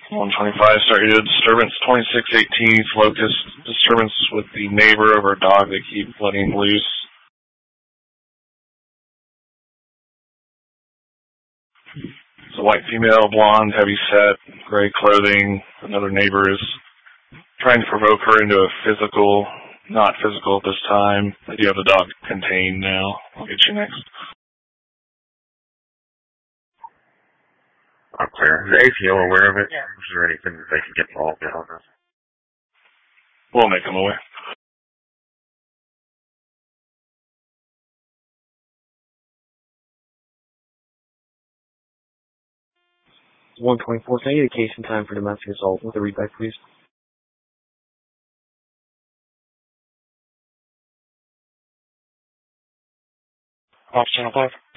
125, started a disturbance 2618 locust disturbance with the neighbor of our dog they keep letting loose. It's a white female, blonde, heavy set, gray clothing. Another neighbor is trying to provoke her into a physical, not physical at this time. I do have the dog contained now. I'll get you next. I'm clear. Is the ATO aware of it? Yeah. Is there anything that they can get involved in on this? We'll make them aware. It's 124. Can I get a case in time for domestic assault with a readback, please? Officer 5.